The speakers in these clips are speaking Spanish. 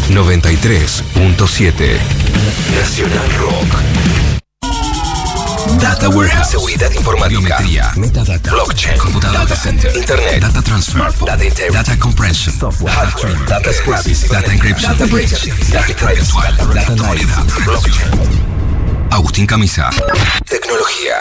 93.7 Nacional Rock. Data Warehouse, seguridad informática, biometría, metadata, blockchain, computador data center, internet, data transfer, data integrity, data compression, software, hardware, data scrapping, data encryption, data breach, data virtual, data actualidad, blockchain. Agustín Camisa. Tecnología.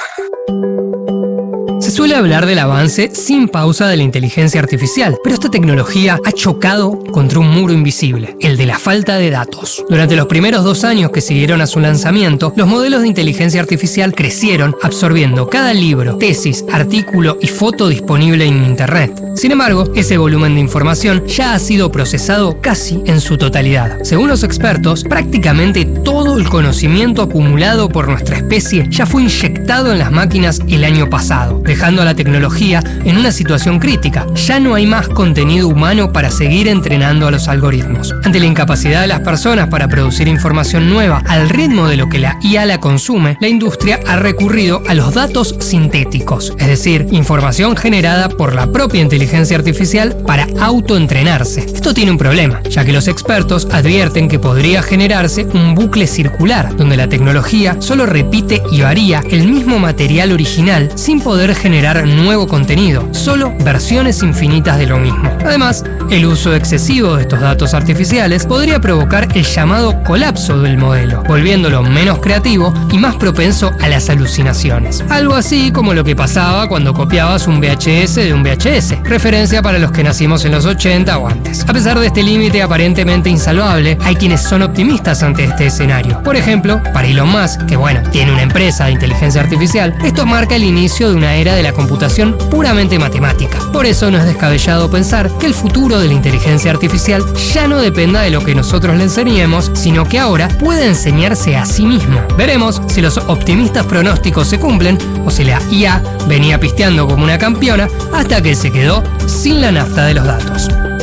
Se suele hablar del avance sin pausa de la inteligencia artificial, pero esta tecnología ha chocado contra un muro invisible, el de la falta de datos. Durante los primeros 2 años que siguieron a su lanzamiento, los modelos de inteligencia artificial crecieron, absorbiendo cada libro, tesis, artículo y foto disponible en Internet. Sin embargo, ese volumen de información ya ha sido procesado casi en su totalidad. Según los expertos, prácticamente todo el conocimiento acumulado por nuestra especie ya fue inyectado en las máquinas el año pasado, dejando a la tecnología en una situación crítica. Ya no hay más contenido humano para seguir entrenando a los algoritmos. Ante la incapacidad de las personas para producir información nueva al ritmo de lo que la IA la consume, la industria ha recurrido a los datos sintéticos, es decir, información generada por la propia inteligencia artificial para autoentrenarse. Esto tiene un problema, ya que los expertos advierten que podría generarse un bucle circular, donde la tecnología solo repite y varía el mismo material original sin poder generar nuevo contenido, solo versiones infinitas de lo mismo. Además, el uso excesivo de estos datos artificiales podría provocar el llamado colapso del modelo, volviéndolo menos creativo y más propenso a las alucinaciones. Algo así como lo que pasaba cuando copiabas un VHS de un VHS, referencia para los que nacimos en los 80 o antes. A pesar de este límite aparentemente insalvable, hay quienes son optimistas ante este escenario. Por ejemplo, para Elon Musk, que tiene una empresa de inteligencia artificial, esto marca el inicio de una era de la computación puramente matemática. Por eso no es descabellado pensar que el futuro de la inteligencia artificial ya no dependa de lo que nosotros le enseñemos, sino que ahora puede enseñarse a sí mismo. Veremos si los optimistas pronósticos se cumplen o si la IA venía pisteando como una campeona hasta que se quedó sin la nafta de los datos.